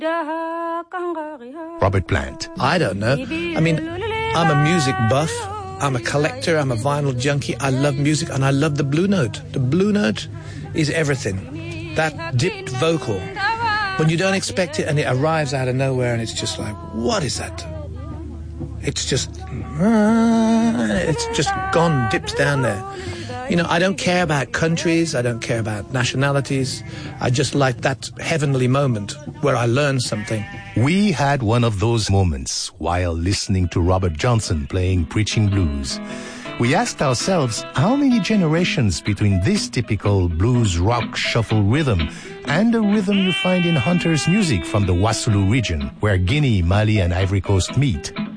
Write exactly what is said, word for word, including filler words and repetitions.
Robert Plant. I don't know. I mean, I'm a music buff. I'm a collector. I'm a vinyl junkie. I love music and I love the blue note. The blue note is everything. That dipped vocal. When you don't expect it and it arrives out of nowhere and it's just like, what is that? It's just, it's just gone, dips down there. You know, I don't care about countries. I don't care about nationalities. I just like that heavenly moment where I learn something. We had one of those moments while listening to Robert Johnson playing Preaching Blues. We asked ourselves how many generations between this typical blues rock shuffle rhythm and the rhythm you find in Hunter's music from the Wassoulou region, where Guinea, Mali, and Ivory Coast meet.